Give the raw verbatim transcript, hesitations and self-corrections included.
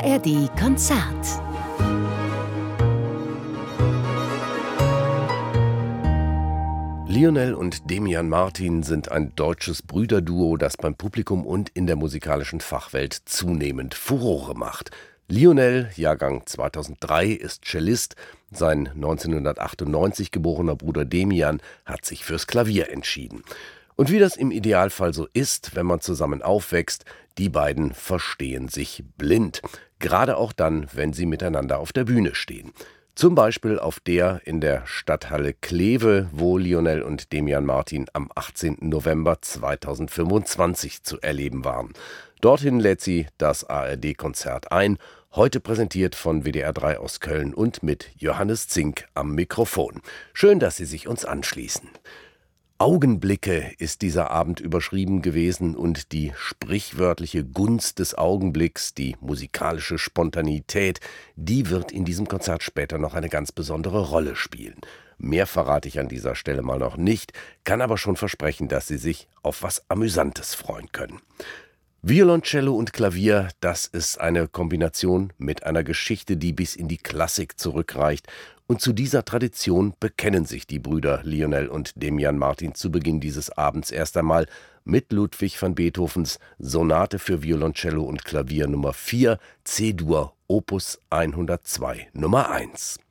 A R D-Konzert. Lionel und Demian Martin sind ein deutsches Brüderduo, das beim Publikum und in der musikalischen Fachwelt zunehmend Furore macht. Lionel, Jahrgang zweitausenddrei, ist Cellist. Sein neunzehnhundertachtundneunzig geborener Bruder Demian hat sich fürs Klavier entschieden. Und wie das im Idealfall so ist, wenn man zusammen aufwächst, die beiden verstehen sich blind. Gerade auch dann, wenn sie miteinander auf der Bühne stehen. Zum Beispiel auf der in der Stadthalle Kleve, wo Lionel und Demian Martin am achtzehnten November zweitausendfünfundzwanzig zu erleben waren. Dorthin lädt sie das A R D-Konzert ein, heute präsentiert von W D R drei aus Köln und mit Johannes Zink am Mikrofon. Schön, dass Sie sich uns anschließen. Augenblicke ist dieser Abend überschrieben gewesen und die sprichwörtliche Gunst des Augenblicks, die musikalische Spontanität, die wird in diesem Konzert später noch eine ganz besondere Rolle spielen. Mehr verrate ich an dieser Stelle mal noch nicht, kann aber schon versprechen, dass Sie sich auf was Amüsantes freuen können. Violoncello und Klavier, das ist eine Kombination mit einer Geschichte, die bis in die Klassik zurückreicht. Und zu dieser Tradition bekennen sich die Brüder Lionel und Demian Martin zu Beginn dieses Abends erst einmal mit Ludwig van Beethovens Sonate für Violoncello und Klavier Nummer vier, C-Dur, Opus hundertzwei, Nummer eins.